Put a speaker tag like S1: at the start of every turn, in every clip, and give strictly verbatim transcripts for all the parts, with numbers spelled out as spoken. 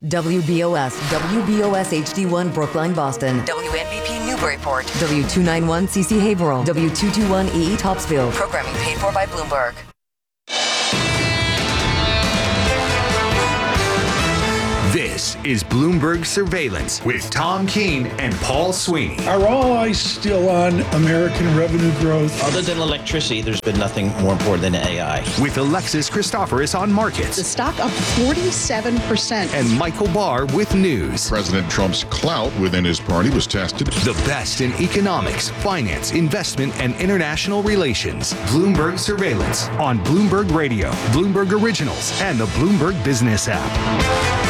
S1: W B O S, W B O S H D one Brookline, Boston.
S2: W N B P Newburyport.
S1: W two ninety-one C C Haverhill. W two twenty-one E E Topsfield.
S2: Programming paid for by Bloomberg.
S3: This is Bloomberg Surveillance with Tom Keene and Paul Sweeney.
S4: Are all eyes still on American revenue growth?
S5: Other than electricity, there's been nothing more important than A I.
S3: With Alexis Christoforous on markets.
S6: The stock up forty-seven percent.
S3: And Michael Barr with news.
S7: President Trump's clout within his party was tested.
S3: The best in economics, finance, investment, and international relations. Bloomberg Surveillance on Bloomberg Radio, Bloomberg Originals, and the Bloomberg Business app.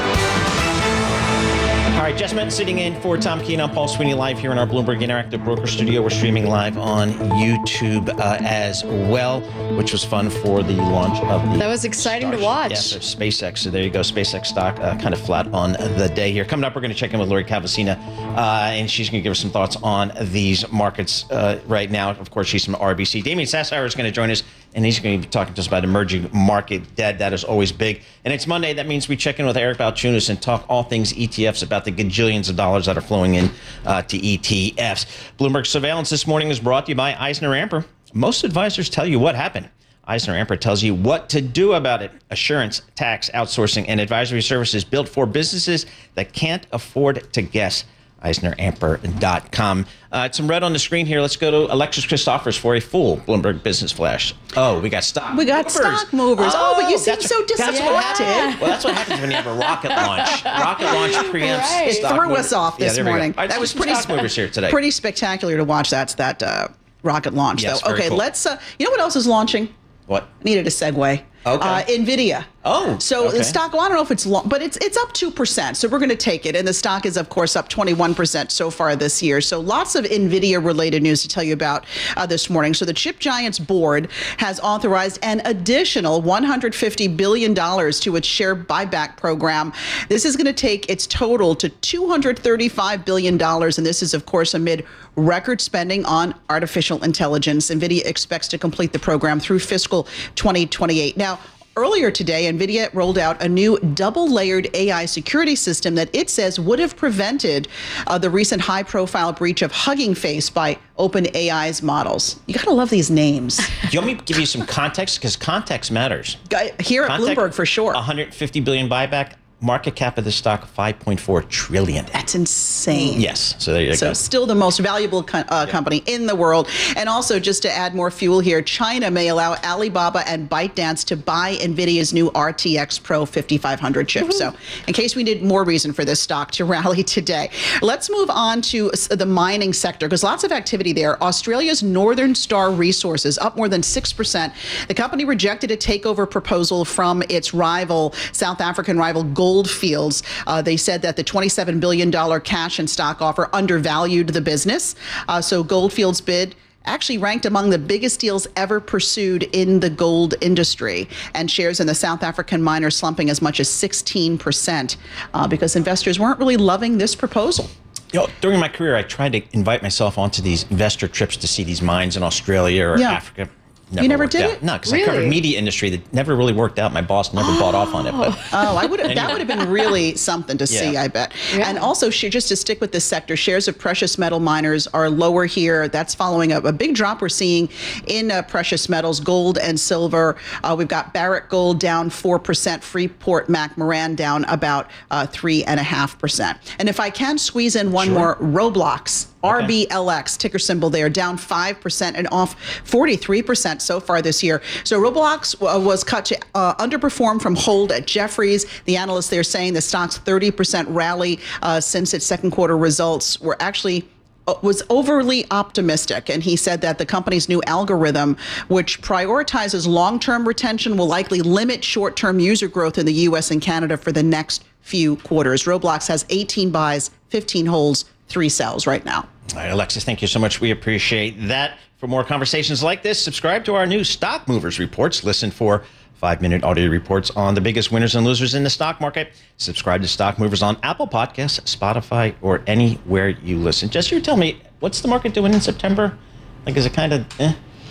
S5: All right, Jess Minton sitting in for Tom Keene. I'm Paul Sweeney live here in our Bloomberg Interactive Broker Studio. We're streaming live on YouTube uh, as well, which was fun for the launch of the...
S6: That was exciting to watch.
S5: Yes, yeah, so SpaceX. So there you go. SpaceX stock uh, kind of flat on the day here. Coming up, we're going to check in with Lori Calvasina, uh, and she's going to give us some thoughts on these markets uh, right now. Of course, she's from R B C. Damien Sassower is going to join us, and he's going to be talking to us about emerging market debt. That is always big. And it's Monday. That means we check in with Eric Balchunas and talk all things E T Fs, about the gajillions of dollars that are flowing in uh, to E T Fs. Bloomberg Surveillance this morning is brought to you by EisnerAmper. Most advisors tell you what happened. EisnerAmper tells you what to do about it. Assurance, tax, outsourcing, and advisory services built for businesses that can't afford to guess. Eisner Amper dot com. Uh, some red on the screen here. Let's go to Alexis Christoforous for a full Bloomberg Business Flash. Oh, we got stock
S6: We got
S5: movers.
S6: stock movers. Oh, but you seem
S5: that's-
S6: so
S5: that's what happens.
S6: disappointed.
S5: Well, that's what happens when you have a rocket launch. Rocket launch preempts
S6: Right. It
S5: stock
S6: threw
S5: movers.
S6: us off
S5: Yeah,
S6: this
S5: there we go.
S6: morning.
S5: All right,
S6: That
S5: so
S6: was
S5: some
S6: pretty
S5: stock movers here today.
S6: Pretty spectacular to watch that that uh, rocket launch,
S5: Yes,
S6: though.
S5: very
S6: Okay,
S5: cool.
S6: let's. Uh, you know what else is launching?
S5: What?
S6: Needed a segue.
S5: Okay.
S6: Uh, Nvidia.
S5: Oh,
S6: So
S5: okay.
S6: the stock, well, I don't know if it's long, but it's it's up two percent. So we're going to take it. And the stock is, of course, up twenty-one percent so far this year. So lots of Nvidia related news to tell you about uh, this morning. So the Chip Giants board has authorized an additional one hundred fifty billion dollars to its share buyback program. This is going to take its total to two hundred thirty-five billion dollars. And this is, of course, amid record spending on artificial intelligence. Nvidia expects to complete the program through fiscal twenty twenty-eight. Now, earlier today, Nvidia rolled out a new double-layered A I security system that it says would have prevented uh, the recent high-profile breach of Hugging Face by OpenAI's models. You gotta love these names.
S5: Do you want me to give you some context? Because context matters.
S6: Here at
S5: Context,
S6: Bloomberg, for sure.
S5: one hundred fifty billion dollars buyback. Market cap of the stock, five point four trillion dollars.
S6: That's insane.
S5: Yes. So there you
S6: So
S5: go.
S6: still the most valuable co- uh, company in the world. And also, just to add more fuel here, China may allow Alibaba and ByteDance to buy NVIDIA's new R T X Pro fifty-five hundred chip. Mm-hmm. So in case we need more reason for this stock to rally today, let's move on to the mining sector, because lots of activity there. Australia's Northern Star Resources up more than six percent. The company rejected a takeover proposal from its rival, South African rival Gold Goldfields. Uh, they said that the twenty-seven billion dollars cash and stock offer undervalued the business. Uh, so Goldfields' bid actually ranked among the biggest deals ever pursued in the gold industry, and shares in the South African miner slumping as much as sixteen percent uh, because investors weren't really loving this proposal.
S5: You know, during my career, I tried to invite myself onto these investor trips to see these mines in Australia or
S6: Yeah.
S5: Africa. Never
S6: You never
S5: worked
S6: did
S5: out.
S6: it?
S5: No, because
S6: Really?
S5: I covered media industry that never really worked out. My boss never bought off on it. But
S6: Oh, I would have, that would have been really something to see,
S5: Yeah.
S6: I bet. And also, sh- just to stick with this sector, shares of precious metal miners are lower here. That's following a, a big drop we're seeing in uh, precious metals, gold and silver. Uh, we've got Barrick Gold down four percent, Freeport McMoran down about uh, three point five percent. And if I can squeeze in one
S5: Sure.
S6: more, Roblox. R B L X, ticker symbol there, down five percent and off forty-three percent so far this year. So Roblox uh, was cut to uh, underperform from hold at Jefferies. The analysts there saying the stock's thirty percent rally uh, since its second quarter results were actually was overly optimistic. And he said that the company's new algorithm, which prioritizes long-term retention, will likely limit short-term user growth in the U S and Canada for the next few quarters. Roblox has eighteen buys, fifteen holds, three sells right now.
S5: all right, Alexis, thank you so much. We appreciate that. For more conversations like this, subscribe to our new Stock Movers reports. Listen for five-minute audio reports on the biggest winners and losers in the stock market. Subscribe to Stock Movers on Apple Podcasts, Spotify, or anywhere you listen. Just you tell me, what's the market doing in September? Like, is it kind of eh?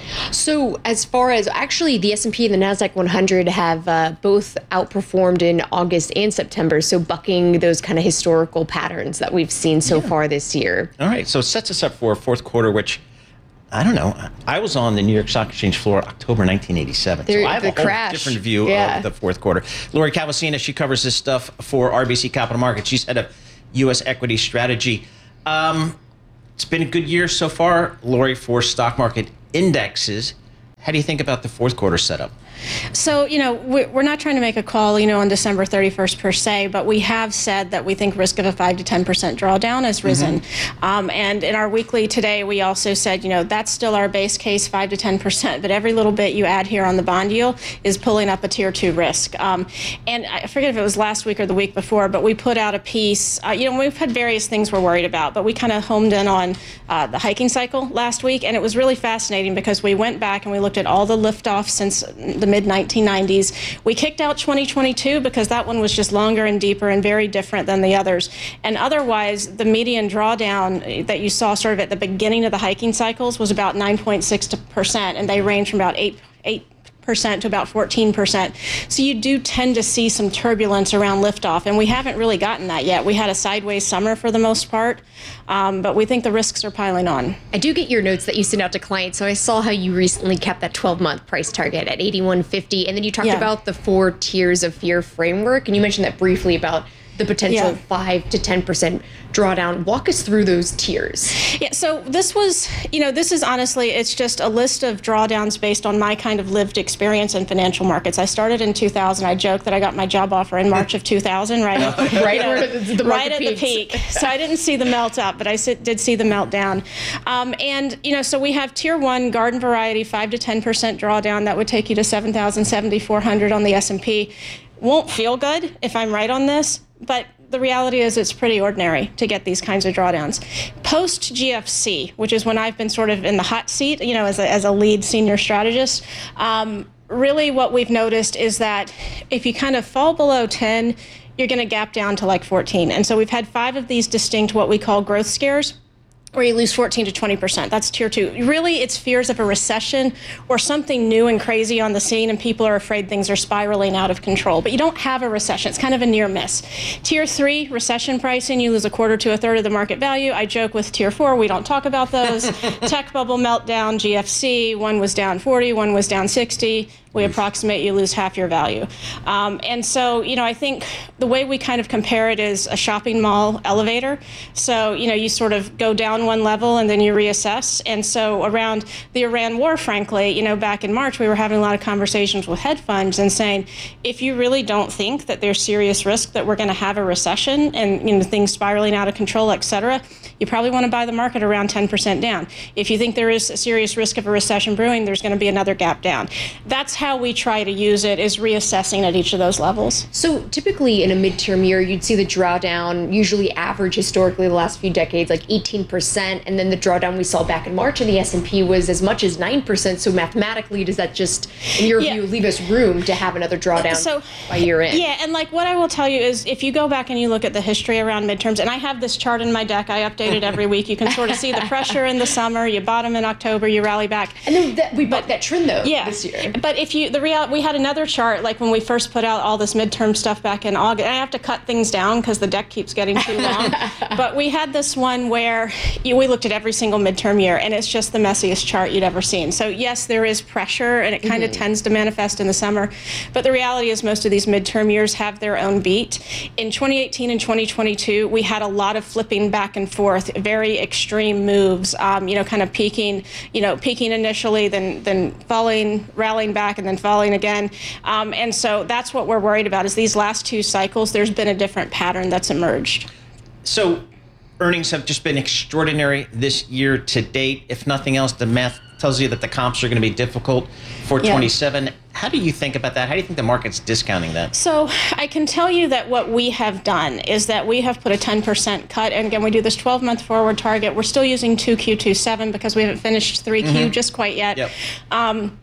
S8: So as far as actually the S and P and the NASDAQ one hundred have uh, both outperformed in August and September, so bucking those kind of historical patterns that we've seen so yeah. far this year.
S5: All right, so it sets us up for a fourth quarter, which, I don't know, I was on the New York Stock Exchange floor October nineteen eighty-seven,
S8: there,
S5: so I have a whole
S8: crash.
S5: different view
S8: yeah.
S5: of the fourth quarter. Lori Calvasina, she covers this stuff for R B C Capital Markets. She's head of U S equity strategy. Um, it's been a good year so far, Lori, for stock market indexes. How do you think about the fourth quarter setup?
S9: So, you know, we're not trying to make a call, you know, on December thirty-first per se, but we have said that we think risk of a five to ten percent drawdown has risen. Mm-hmm. Um, and in our weekly today, we also said, you know, that's still our base case, five to ten percent, but every little bit you add here on the bond yield is pulling up a tier two risk. Um, and I forget if it was last week or the week before, but we put out a piece, uh, you know, we've had various things we're worried about, but we kind of homed in on uh, the hiking cycle last week. And it was really fascinating because we went back and we looked at all the liftoffs since the mid nineteen nineties. We kicked out twenty twenty-two because that one was just longer and deeper and very different than the others. And otherwise, the median drawdown that you saw sort of at the beginning of the hiking cycles was about nine point six percent, and they range from about eight percent to about fourteen percent. So you do tend to see some turbulence around liftoff, and we haven't really gotten that yet. We had a sideways summer for the most part, um, but we think the risks are piling on.
S8: I do get your notes that you send out to clients, so I saw how you recently kept that twelve-month price target at eighty-one fifty, and then you talked yeah. about the four tiers of fear framework, and you mentioned that briefly about the potential yeah. five to ten percent drawdown. Walk us through those tiers.
S9: Yeah, so this was, you know, this is honestly, it's just a list of drawdowns based on my kind of lived experience in financial markets. I started in two thousand. I joke that I got my job offer in March of two thousand, right?
S8: right
S9: you know,
S8: the, the
S9: right at the peak. So I didn't see the melt up, but I did see the meltdown. Um, and, you know, so we have tier one garden variety, five to ten percent drawdown. That would take you to seven thousand seventy-four hundred on the S and P. Won't feel good if I'm right on this, but the reality is it's pretty ordinary to get these kinds of drawdowns. Post G F C, which is when I've been sort of in the hot seat, you know, as a, as a lead senior strategist, um, really what we've noticed is that if you kind of fall below ten, you're going to gap down to like fourteen. And so we've had five of these distinct what we call growth scares, where you lose fourteen to twenty percent. That's tier two. Really, it's fears of a recession or something new and crazy on the scene, and people are afraid things are spiraling out of control. But you don't have a recession. It's kind of a near miss. Tier three, recession pricing, you lose a quarter to a third of the market value. I joke with tier four, we don't talk about those. Tech bubble meltdown, G F C, one was down forty, one was down sixty. We approximate you lose half your value. Um, and so, you know, I think the way we kind of compare it is a shopping mall elevator. So, you know, you sort of go down one level and then you reassess. And so around the Iran war, frankly, you know, back in March, we were having a lot of conversations with hedge funds and saying, if you really don't think that there's serious risk that we're going to have a recession and, you know, things spiraling out of control, et cetera, you probably want to buy the market around ten percent down. If you think there is a serious risk of a recession brewing, there's going to be another gap down. That's how we try to use it, is reassessing at each of those levels.
S8: So typically in a midterm year, you'd see the drawdown usually average historically the last few decades, like eighteen percent. And then the drawdown we saw back in March in the S and P was as much as nine percent. So mathematically, does that just, in your yeah. view, leave us room to have another drawdown
S9: so,
S8: by year end?
S9: Yeah, and like what I will tell you is if you go back and you look at the history around midterms, and I have this chart in my deck, I update it every week. You can sort of see the pressure in the summer, you bottom in October, you rally back.
S8: And then that, we bucked that trend though
S9: yeah,
S8: this year.
S9: But if you, the real, we had another chart like when we first put out all this midterm stuff back in August. And I have to cut things down because the deck keeps getting too long. But we had this one where you, we looked at every single midterm year, and it's just the messiest chart you'd ever seen. So yes, there is pressure, and it kind of mm-hmm. tends to manifest in the summer. But the reality is most of these midterm years have their own beat. In twenty eighteen and twenty twenty-two, we had a lot of flipping back and forth, very extreme moves, um, you know, kind of peaking, you know, peaking initially, then then falling, rallying back, and then falling again. Um, and so that's what we're worried about, is these last two cycles, there's been a different pattern that's emerged.
S5: So earnings have just been extraordinary this year to date. If nothing else, the math tells you that the comps are going to be difficult for
S9: yeah.
S5: twenty-seven. How do you think about that? How do you think the market's discounting that?
S9: So I can tell you that what we have done is that we have put a ten percent cut. And again, we do this twelve-month forward target. We're still using two Q twenty-seven because we haven't finished three Q mm-hmm. just quite yet.
S5: Yep.
S9: Um,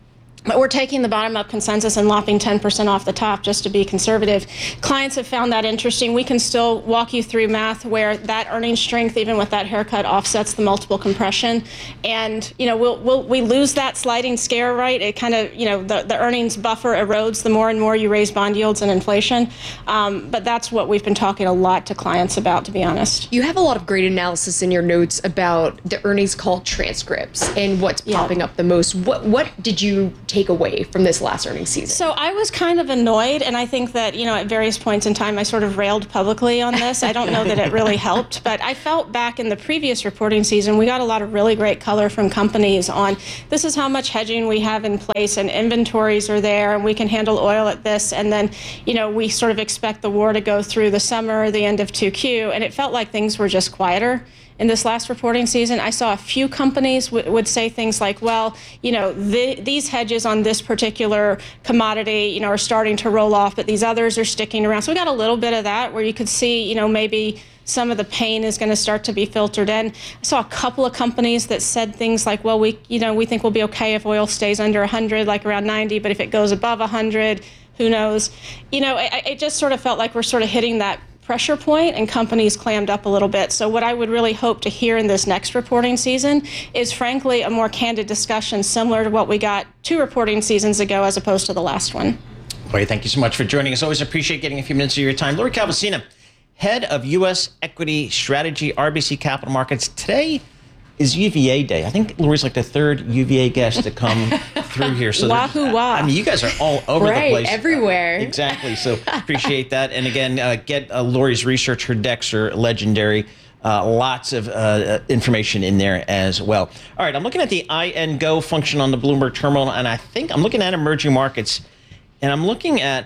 S9: But we're taking the bottom-up consensus and lopping ten percent off the top just to be conservative. Clients have found that interesting. We can still walk you through math where that earnings strength, even with that haircut, offsets the multiple compression. And, you know, we'll, we'll, we lose that sliding scare, right? It kind of, you know, the, the earnings buffer erodes the more and more you raise bond yields and inflation. Um, but that's what we've been talking a lot to clients about, to be honest.
S8: You have a lot of great analysis in your notes about the earnings call transcripts and what's
S9: Yeah.
S8: popping up the most. What, what did you take take away from this last earnings season?
S9: So I was kind of annoyed, and I think that, you know, at various points in time, I sort of railed publicly on this. I don't know that it really helped, but I felt back in the previous reporting season, we got a lot of really great color from companies on this is how much hedging we have in place and inventories are there and we can handle oil at this. And then, you know, we sort of expect the war to go through the summer, the end of two Q, and it felt like things were just quieter. In this last reporting season, I saw a few companies w- would say things like, well, you know, the, these hedges on this particular commodity, you know, are starting to roll off, but these others are sticking around. So we got a little bit of that where you could see, you know, maybe some of the pain is going to start to be filtered in. I saw a couple of companies that said things like, well, we, you know, we think we'll be okay if oil stays under one hundred, like around ninety, but if it goes above one hundred, who knows? You know, it, it just sort of felt like we're sort of hitting that pressure point and companies clammed up a little bit. So what I would really hope to hear in this next reporting season is frankly a more candid discussion similar to what we got two reporting seasons ago as opposed to the last one.
S5: Lori, thank you so much for joining us. Always appreciate getting a few minutes of your time. Lori Calvasina, head of U S Equity Strategy, R B C Capital Markets. Today is U V A Day. I think Lori's like the third U V A guest to come through here. So
S9: Wahoo wah.
S5: I mean, you guys are all over
S8: right,
S5: the place.
S8: everywhere.
S5: Exactly. So appreciate that. And again, uh, get uh, Lori's research. Her decks are legendary. Uh, lots of uh, information in there as well. All right, I'm looking at the I N Go function on the Bloomberg terminal, and I think I'm looking at emerging markets, and I'm looking at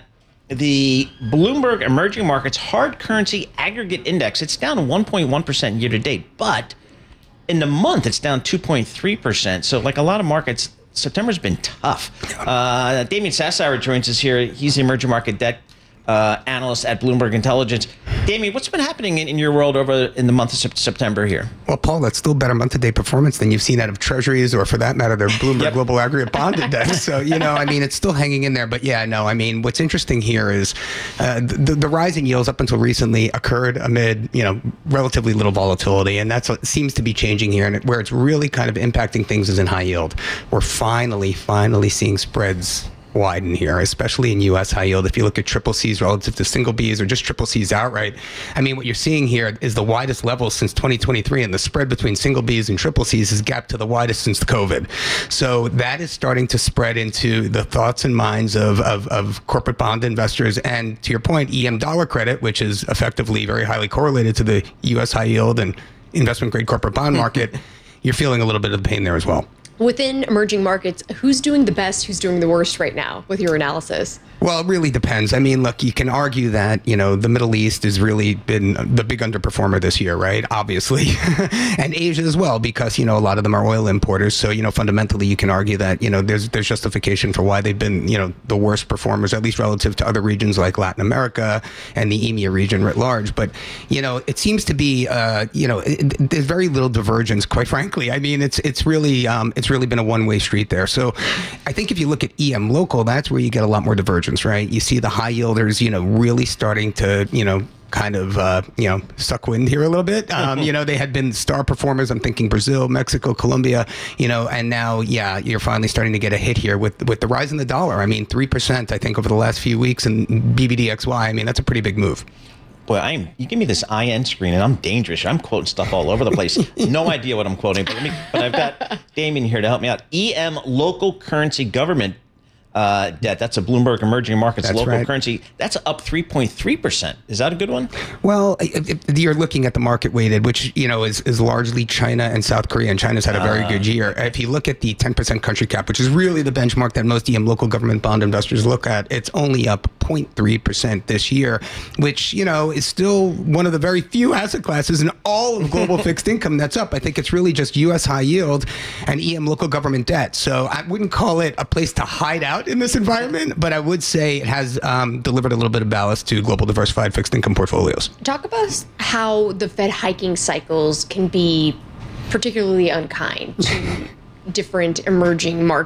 S5: the Bloomberg Emerging Markets Hard Currency Aggregate Index. It's down one point one percent year to date, but in the month, it's down two point three percent. So like a lot of markets, September's been tough. Uh, Damien Sassower joins us here. He's the emerging market debt uh, analyst at Bloomberg Intelligence. Damien, what's been happening in, in your world over in the month of sep- September here?
S10: Well, Paul, that's still better month-to-date performance than you've seen out of Treasuries or, for that matter, their Bloomberg yep. Global Aggregate Bond Index. So, you know, I mean, it's still hanging in there. But yeah, no, I mean, what's interesting here is uh, the, the rise in yields up until recently occurred amid, you know, relatively little volatility. And that's what seems to be changing here. And where it's really kind of impacting things is in high yield. We're finally, finally seeing spreads widen here, especially in U S high yield. If you look at triple C's relative to single B's or just triple C's outright, I mean, what you're seeing here is the widest level since twenty twenty-three, and the spread between single B's and triple C's is gapped to the widest since the COVID. So that is starting to spread into the thoughts and minds of, of, of corporate bond investors. And to your point, E M dollar credit, which is effectively very highly correlated to the U S high yield and investment grade corporate bond market, you're feeling a little bit of the pain there as well.
S8: Within emerging markets, who's doing the best, who's doing the worst right now with your analysis?
S10: Well, it really depends. I mean, look, you can argue that, you know, the Middle East has really been the big underperformer this year, right? Obviously. And Asia as well, because, you know, a lot of them are oil importers. So, you know, fundamentally, you can argue that, you know, there's there's justification for why they've been, you know, the worst performers, at least relative to other regions like Latin America and the E M E A region writ large. But, you know, it seems to be, uh, you know, it, there's very little divergence, quite frankly. I mean, it's it's really um, it's really been a one-way street there. So I think if you look at E M local, that's where you get a lot more divergence. Right, you see the high yielders, you know, really starting to, you know, kind of, uh, you know, suck wind here a little bit. Um, you know, they had been star performers. I'm thinking Brazil, Mexico, Colombia, you know, and now, yeah, you're finally starting to get a hit here with with the rise in the dollar. I mean, three percent, I think, over the last few weeks, and B B D X Y. I mean, that's a pretty big move.
S5: Boy, I'm. You give me this I N screen, and I'm dangerous. I'm quoting stuff all over the place. No idea what I'm quoting, but let me. But I've got Damien here to help me out. E M local currency government uh, debt. That's a Bloomberg Emerging Markets
S10: That's
S5: local
S10: right.
S5: currency. That's up three point three percent. Is that a good one?
S10: Well, if, if you're looking at the market weighted, which, you know, is, is largely China and South Korea, and China's had a very uh, good year. If you look at the ten percent country cap, which is really the benchmark that most E M local government bond investors look at, it's only up zero point three percent this year, which, you know, is still one of the very few asset classes in all of global fixed income that's up. I think it's really just U S high yield and E M local government debt. So I wouldn't call it a place to hide out in this environment, but I would say it has um, delivered a little bit of ballast to global diversified fixed income portfolios.
S8: Talk about how the Fed hiking cycles can be particularly unkind to different emerging market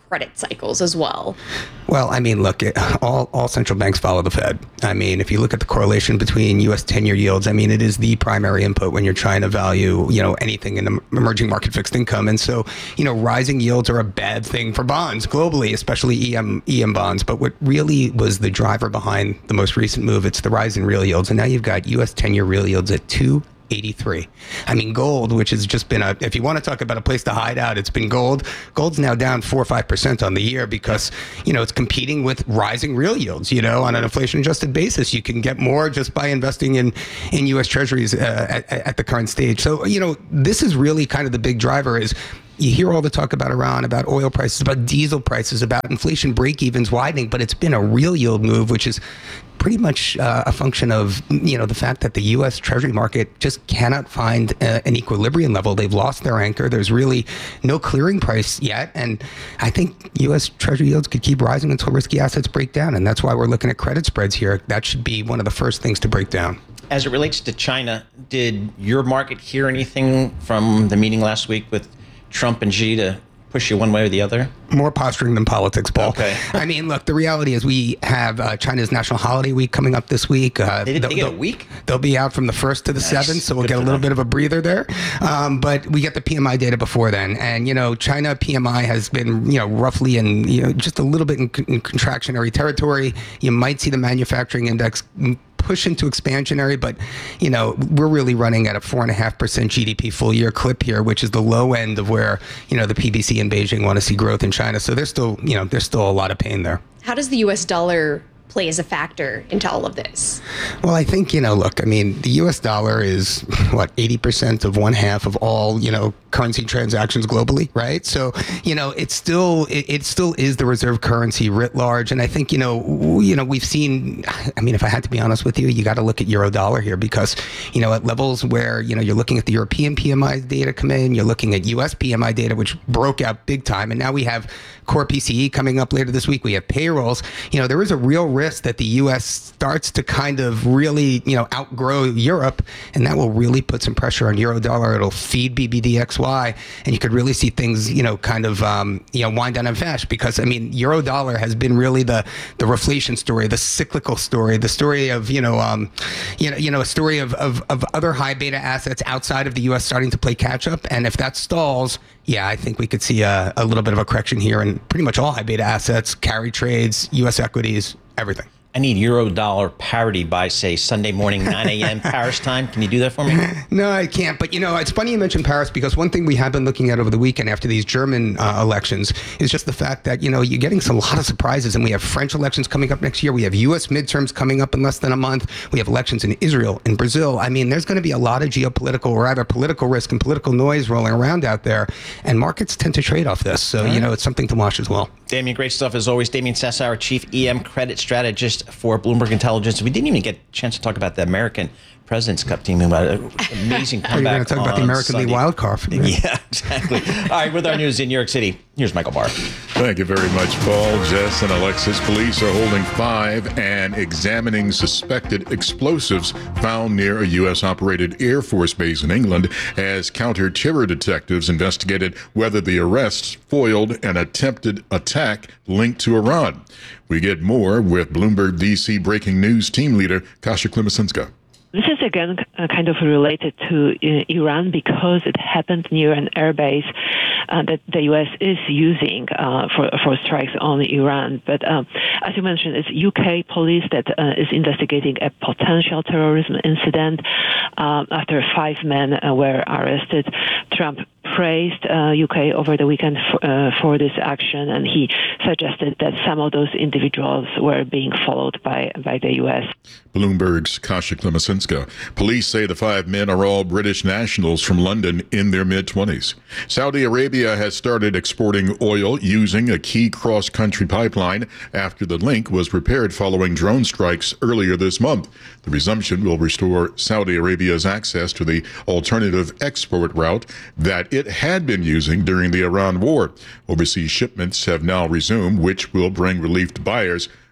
S8: credit cycles as well?
S10: Well, I mean, look, it, all, all central banks follow the Fed. I mean, if you look at the correlation between U S ten-year yields, I mean, it is the primary input when you're trying to value, you know, anything in emerging market fixed income. And so, you know, rising yields are a bad thing for bonds globally, especially E M, E M bonds. But what really was the driver behind the most recent move, it's the rise in real yields. And now you've got U S ten-year real yields at two eighty-three. I mean, gold, which has just been a, if you want to talk about a place to hide out, it's been gold. Gold's now down four or five percent on the year because, you know, it's competing with rising real yields, you know, on an inflation adjusted basis. You can get more just by investing in, in U S Treasuries uh, at, at the current stage. So, you know, this is really kind of the big driver is, you hear all the talk about Iran, about oil prices, about diesel prices, about inflation break-evens widening, but it's been a real yield move, which is pretty much uh, a function of, you know, the fact that the U S Treasury market just cannot find uh, an equilibrium level. They've lost their anchor. There's really no clearing price yet. And I think U S Treasury yields could keep rising until risky assets break down. And that's why we're looking at credit spreads here. That should be one of the first things to break down.
S5: As it relates to China, did your market hear anything from the meeting last week with Trump and Xi to push you one way or the other?
S10: More posturing than politics, Paul.
S5: Okay.
S10: I mean, look, the reality is we have uh, China's National Holiday Week coming up this week. Uh,
S5: they, they get a week?
S10: They'll be out from the first to the
S5: nice.
S10: seventh, so we'll
S5: Good
S10: get a little
S5: them.
S10: bit of a breather there. Um, but we get the P M I data before then. And, you know, China P M I has been, you know, roughly in, you know, just a little bit in, in contractionary territory. You might see the manufacturing index push into expansionary, but, you know, we're really running at a four and a half percent G D P full year clip here, which is the low end of where, you know, the P B C and Beijing want to see growth in China. So there's still, you know, there's still a lot of pain there.
S8: How does the U S dollar play as a factor into all of this?
S10: Well, I think, you know, look, I mean, the U S dollar is, what, eighty percent of one half of all, you know, currency transactions globally, right? So, you know, it's still, it, it still is the reserve currency writ large. And I think, you know, w- you know, we've seen, I mean, if I had to be honest with you, you got to look at euro dollar here because, you know, at levels where, you know, you're looking at the European P M I data come in, you're looking at U S P M I data, which broke out big time. And now we have core P C E coming up later this week. We have payrolls. You know, there is a real risk that the U S starts to kind of really, you know, outgrow Europe, and that will really put some pressure on euro dollar. It'll feed B B D X Y, and you could really see things, you know, kind of, um, you know, wind down and fast because, I mean, euro dollar has been really the the reflation story, the cyclical story, the story of, you know, um, you know, you know, a story of, of, of other high beta assets outside of the U S starting to play catch up. And if that stalls, yeah, I think we could see a, a little bit of a correction here in pretty much all high beta assets, carry trades, U S equities, everything.
S5: I need euro dollar parity by, say, Sunday morning, nine a.m. Paris time. Can you do that for me?
S10: No, I can't. But, you know, it's funny you mentioned Paris because one thing we have been looking at over the weekend after these German uh, elections is just the fact that, you know, you're getting some, a lot of surprises. And we have French elections coming up next year. We have U S midterms coming up in less than a month. We have elections in Israel and Brazil. I mean, there's going to be a lot of geopolitical or rather political risk and political noise rolling around out there. And markets tend to trade off this. So, right. you know, it's something to watch as well.
S5: Damien, great stuff as always. Damien Sassower, Chief E M Credit Strategist for Bloomberg Intelligence. We didn't even get a chance to talk about the American President's Cup team. Amazing comeback.
S10: You're going to talk about the American
S5: Sunday.
S10: League wild card.
S5: Yeah, exactly. All right, with our news in New York City, here's Michael Barr.
S7: Thank you very much, Paul, Jess, and Alexis. Police are holding five and examining suspected explosives found near a U S-operated Air Force base in England as counter-terror detectives investigated whether the arrests foiled an attempted attack linked to Iran. We get more with Bloomberg D C breaking news team leader Kasia Klimasinska.
S11: This is again uh, kind of related to uh, Iran because it happened near an airbase uh, that the U S is using uh, for for strikes on Iran. But um, as you mentioned, it's U K police that uh, is investigating a potential terrorism incident uh, after five men uh, were arrested. Trump praised uh, U K over the weekend for, uh, for this action, and he suggested that some of those individuals were being followed by by the U S.
S7: Bloomberg's Kasia Klimasinska. Police say the five men are all British nationals from London in their mid-twenties. Saudi Arabia has started exporting oil using a key cross-country pipeline after the link was repaired following drone strikes earlier this month. The resumption will restore Saudi Arabia's access to the alternative export route that it had been using during the Iran war. Overseas shipments have now resumed, which will bring relief to buyers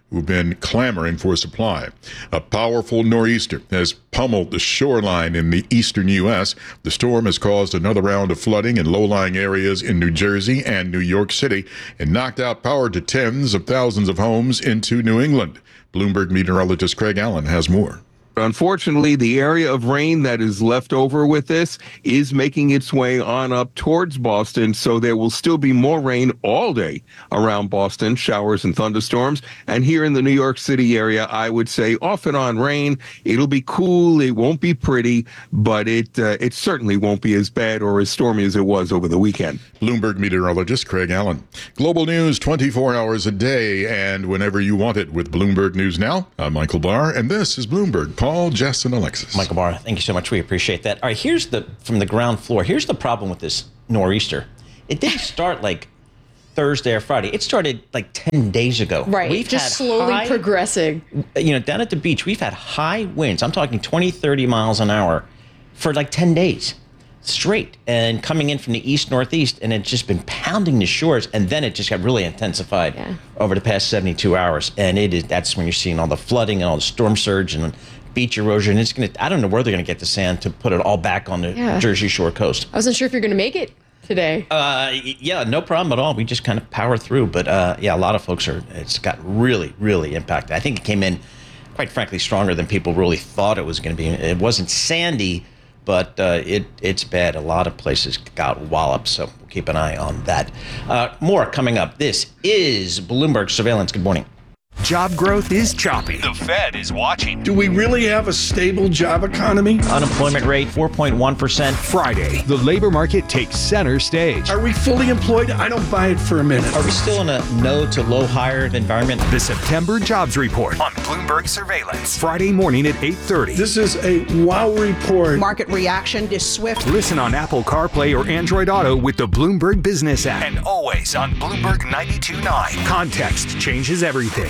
S7: who've been clamoring for supply. A powerful nor'easter has pummeled the shoreline in the eastern U S. The storm has caused another round of flooding in low-lying areas in New Jersey and New York City and knocked out power to tens of thousands of homes into New England. Bloomberg meteorologist Craig Allen has more.
S12: Unfortunately, the area of rain that is left over with this is making its way on up towards Boston, so there will still be more rain all day around Boston, showers and thunderstorms. And here in the New York City area, I would say off and on rain. It'll be cool. It won't be pretty, but it uh, it certainly won't be as bad or as stormy as it was over the weekend.
S7: Bloomberg meteorologist Craig Allen. Global news twenty-four hours a day and whenever you want it with Bloomberg News Now. I'm Michael Barr, and this is Bloomberg. Paul, Jess, and Alexis.
S5: Michael Barr, thank you so much. We appreciate that. All right, here's the, from the ground floor, here's the problem with this nor'easter. It didn't start like Thursday or Friday. It started like ten days ago.
S8: Right,
S5: we've
S8: just
S5: had
S8: slowly
S5: high,
S8: progressing.
S5: You know, down at the beach, we've had high winds. I'm talking twenty, thirty miles an hour for like ten days straight, and coming in from the east northeast, and it's just been pounding the shores, and then it just got really intensified yeah. over the past seventy-two hours. And it is that's when you're seeing all the flooding and all the storm surge and beach erosion. It's gonna I don't know where they're gonna get the sand to put it all back on the yeah. Jersey Shore coast.
S8: I wasn't sure if you're gonna make it today.
S5: Uh, yeah, no problem at all. We just kind of power through. But uh, yeah, a lot of folks are. It's got really, really impacted. I think it came in, quite frankly, stronger than people really thought it was going to be. It wasn't sandy, but uh, it it's bad. A lot of places got walloped. So we'll keep an eye on that. Uh, more coming up. This is Bloomberg Surveillance. Good morning.
S3: Job growth is choppy.
S13: The Fed is watching.
S4: Do we really have a stable job economy?
S5: Unemployment rate, four point one percent.
S3: Friday, the labor market takes center stage.
S4: Are we fully employed? I don't buy it for a minute.
S5: Are we still in a no to low hire environment?
S3: The September Jobs Report
S13: on Bloomberg Surveillance.
S3: Friday morning at eight thirty.
S4: This is a wow report.
S6: Market reaction is swift.
S3: Listen on Apple CarPlay or Android Auto with the Bloomberg Business app.
S13: And always on Bloomberg ninety-two point nine.
S3: Context changes everything.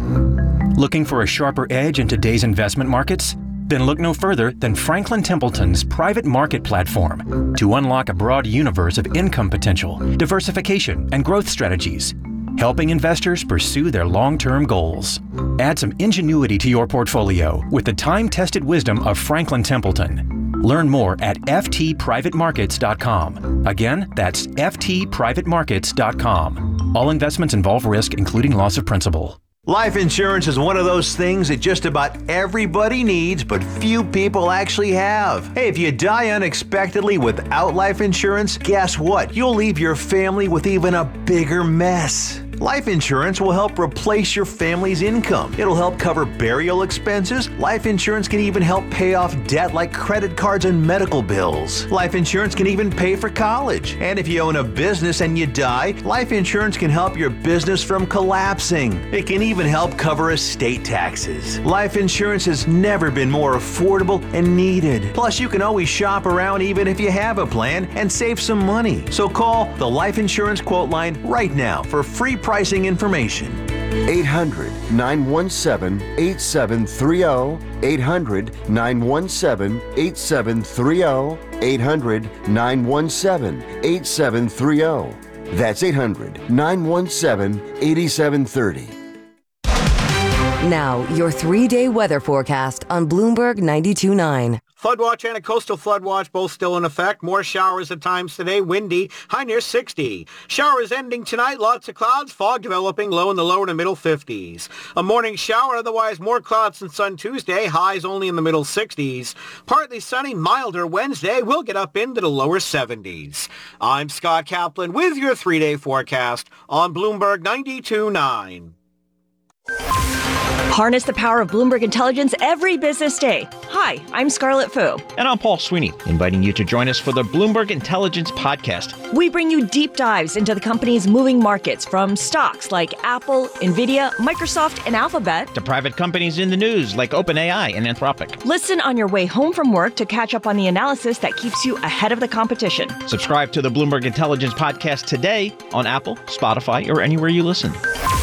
S14: Looking for a sharper edge in today's investment markets? Then look no further than Franklin Templeton's private market platform to unlock a broad universe of income potential, diversification, and growth strategies, helping investors pursue their long-term goals. Add some ingenuity to your portfolio with the time-tested wisdom of Franklin Templeton. Learn more at f t private markets dot com. Again, that's f t private markets dot com. All investments involve risk, including loss of principal.
S15: Life insurance is one of those things that just about everybody needs, but few people actually have. Hey, if you die unexpectedly without life insurance, guess what? You'll leave your family with even a bigger mess. Life insurance will help replace your family's income. It'll help cover burial expenses. Life insurance can even help pay off debt like credit cards and medical bills. Life insurance can even pay for college. And if you own a business and you die, life insurance can help your business from collapsing. It can even help cover estate taxes. Life insurance has never been more affordable and needed. Plus, you can always shop around even if you have a plan and save some money. So call the Life Insurance Quote Line right now for free pricing information.
S16: eight hundred, nine one seven, eight seven three zero. eight hundred, nine one seven, eight seven three zero. eight hundred, nine one seven, eight seven three zero. That's eight hundred, nine one seven, eight seven three zero.
S1: Now, your three-day weather forecast on Bloomberg ninety-two point nine.
S17: Flood watch and a coastal flood watch both still in effect. More showers at times today. Windy, high near sixty. Showers ending tonight. Lots of clouds. Fog developing low in the lower to middle fifties. A morning shower. Otherwise, more clouds and sun Tuesday. Highs only in the middle sixties. Partly sunny, milder Wednesday. We'll get up into the lower seventies. I'm Scott Kaplan with your three-day forecast on Bloomberg ninety-two point nine.
S18: Harness the power of Bloomberg Intelligence every business day. Hi, I'm Scarlett Fu.
S5: And I'm Paul Sweeney, inviting you to join us for the Bloomberg Intelligence Podcast.
S18: We bring you deep dives into the company's moving markets, from stocks like Apple, Nvidia, Microsoft, and Alphabet,
S5: to private companies in the news like OpenAI and Anthropic.
S18: Listen on your way home from work to catch up on the analysis that keeps you ahead of the competition.
S5: Subscribe to the Bloomberg Intelligence Podcast today on Apple, Spotify, or anywhere you listen.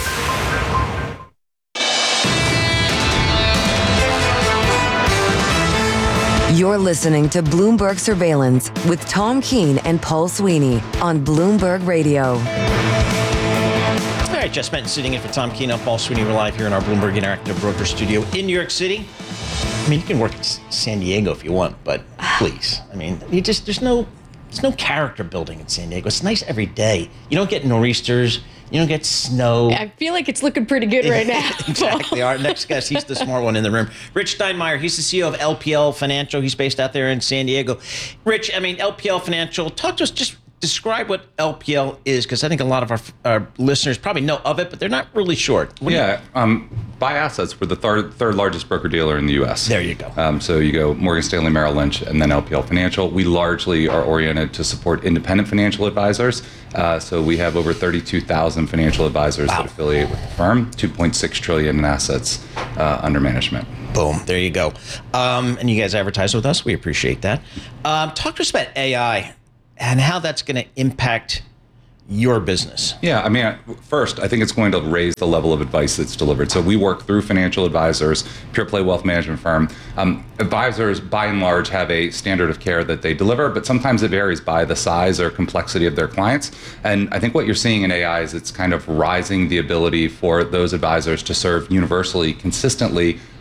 S1: You're listening to Bloomberg Surveillance with Tom Keene and Paul Sweeney on Bloomberg Radio.
S5: All right, right, Jess Benton sitting in for Tom Keene. Paul Sweeney. We're live here in our Bloomberg Interactive Broker Studio in New York City. I mean, you can work in San Diego if you want, but please, I mean, you just there's no there's no character building in San Diego. It's nice every day. You don't get nor'easters. You don't get snow.
S8: I feel like it's looking pretty good right now.
S5: Exactly. Our next guest, he's the smart one in the room. Rich Steinmeier, he's the C E O of L P L Financial. He's based out there in San Diego. Rich, I mean, L P L Financial, talk to us, just describe what L P L is, because I think a lot of our, our listeners probably know of it, but they're not really sure. What
S19: yeah, um, by assets, we're the third third largest broker dealer in the U S.
S5: There you go.
S19: Um, so you go Morgan Stanley, Merrill Lynch, and then L P L Financial. We largely are oriented to support independent financial advisors. Uh, so we have over thirty-two thousand financial advisors wow. that affiliate with the firm, two point six trillion dollars in assets uh, under management.
S5: Boom. There you go. Um, and you guys advertise with us. We appreciate that. Um, talk to us about A I and how that's going to impact your business.
S19: Yeah, I mean, first, I think it's going to raise the level of advice that's delivered. So we work through financial advisors, pure play wealth management firm. Um, advisors, by and large, have a standard of care that they deliver, but sometimes it varies by the size or complexity of their clients. And I think what you're seeing in A I is it's kind of rising the ability for those advisors to serve universally, consistently,